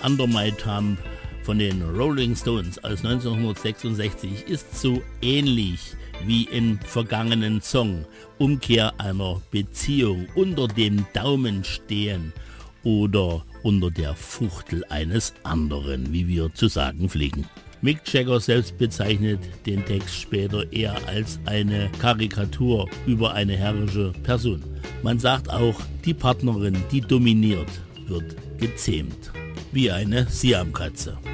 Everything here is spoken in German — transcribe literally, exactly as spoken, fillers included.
Under My Thumb von den Rolling Stones aus neunzehnhundertsechsundsechzig ist so ähnlich wie im vergangenen Song. Umkehr einer Beziehung, unter dem Daumen stehen oder unter der Fuchtel eines anderen, wie wir zu sagen pflegen. Mick Jagger selbst bezeichnet den Text später eher als eine Karikatur über eine herrische Person. Man sagt auch, die Partnerin, die dominiert, wird gezähmt, wie eine Siamkatze.